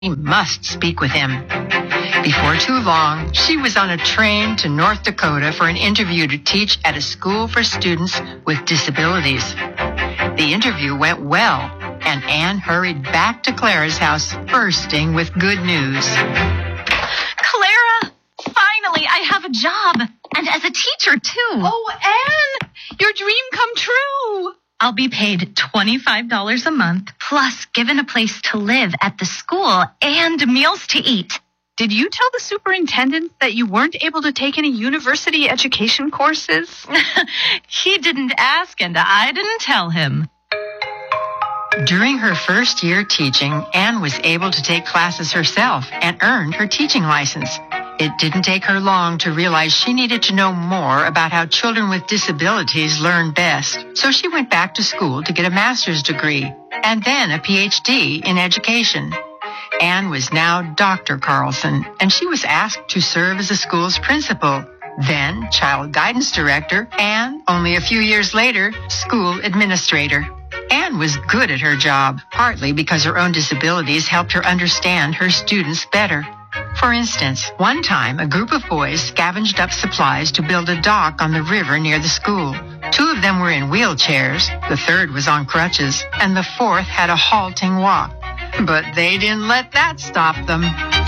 must speak with him. Before too long, she was on a train to North Dakota for an interview to teach at a school for students with disabilities. The interview went well, and Anne hurried back to Clara's house, bursting with good news. Clara, finally, I have a job, and as a teacher, too. Oh, Anne, your dream come true. I'll be paid $25 a month, plus given a place to live at the school and meals to eat. Did you tell the superintendent that you weren't able to take any university education courses? He didn't ask, and I didn't tell him. During her first year teaching, Anne was able to take classes herself and earned her teaching license. It didn't take her long to realize she needed to know more about how children with disabilities learn best. So she went back to school to get a master's degree and then a PhD in education. Anne was now Dr. Carlson, and she was asked to serve as the school's principal, then child guidance director, and, only a few years later, school administrator. Anne was good at her job, partly because her own disabilities helped her understand her students better. For instance, one time a group of boys scavenged up supplies to build a dock on the river near the school. 2 of them were in wheelchairs, the 3rd was on crutches, and the 4th had a halting walk. But they didn't let that stop them.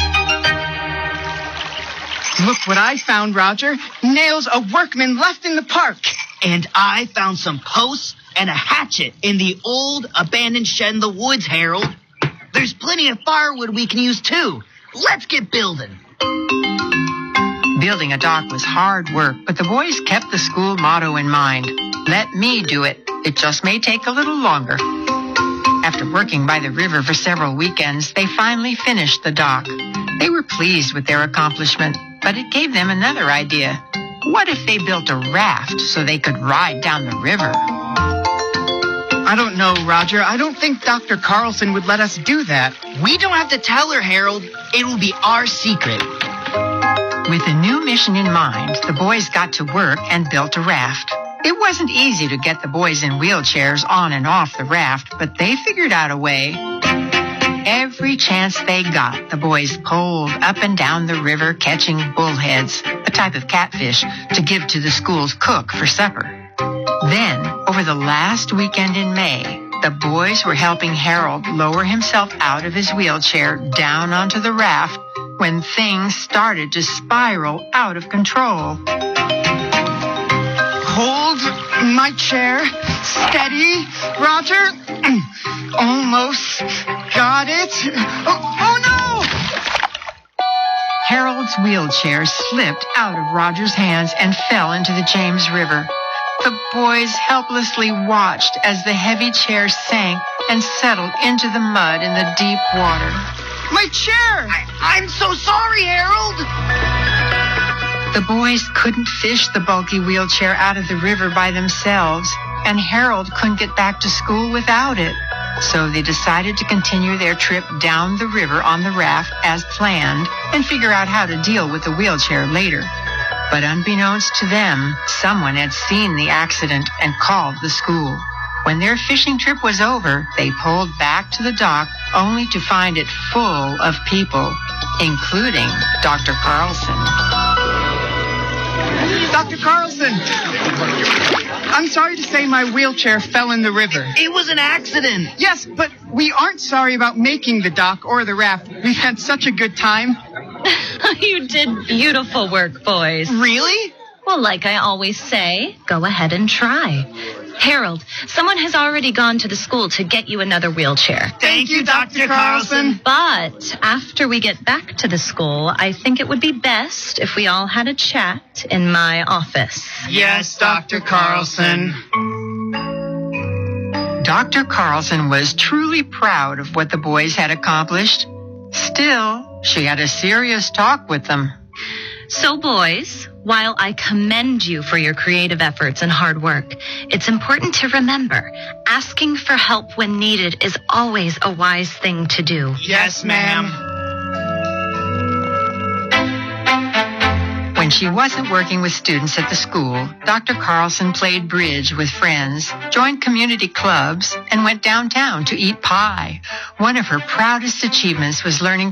Look what I found, Roger. Nails a workman left in the park. And I found some posts and a hatchet in the old abandoned shed in the woods, Harold. There's plenty of firewood we can use, too. Let's get building. Building a dock was hard work, but the boys kept the school motto in mind. Let me do it. It just may take a little longer. After working by the river for several weekends, they finally finished the dock. They were pleased with their accomplishment, but it gave them another idea. What if they built a raft so they could ride down the river? I don't know, Roger. I don't think Dr. Carlson would let us do that. We don't have to tell her, Harold. It will be our secret. With a new mission in mind, the boys got to work and built a raft. It wasn't easy to get the boys in wheelchairs on and off the raft, but they figured out a way. Every chance they got, the boys poled up and down the river catching bullheads, a type of catfish, to give to the school's cook for supper. Then, over the last weekend in May, the boys were helping Harold lower himself out of his wheelchair down onto the raft when things started to spiral out of control. Hold my chair. Steady, Roger. Almost got it. Oh no! Harold's wheelchair slipped out of Roger's hands and fell into the James River. The boys helplessly watched as the heavy chair sank and settled into the mud in the deep water. My chair! I'm so sorry, Harold! The boys couldn't fish the bulky wheelchair out of the river by themselves, and Harold couldn't get back to school without it. So they decided to continue their trip down the river on the raft as planned and figure out how to deal with the wheelchair later. But unbeknownst to them, someone had seen the accident and called the school. When their fishing trip was over, they pulled back to the dock only to find it full of people, including Dr. Carlson. Dr. Carlson! I'm sorry to say my wheelchair fell in the river. It was an accident. Yes, but we aren't sorry about making the dock or the raft. We've had such a good time. You did beautiful work, boys. Really? Well, like I always say, go ahead and try. Harold, someone has already gone to the school to get you another wheelchair. Thank you, Dr. Carlson. But after we get back to the school, I think it would be best if we all had a chat in my office. Yes, Dr. Carlson. Dr. Carlson was truly proud of what the boys had accomplished. Still, she had a serious talk with them. So, boys, while I commend you for your creative efforts and hard work, it's important to remember asking for help when needed is always a wise thing to do. Yes, ma'am. When she wasn't working with students at the school, Dr. Carlson played bridge with friends, joined community clubs, and went downtown to eat pie. One of her proudest achievements was learning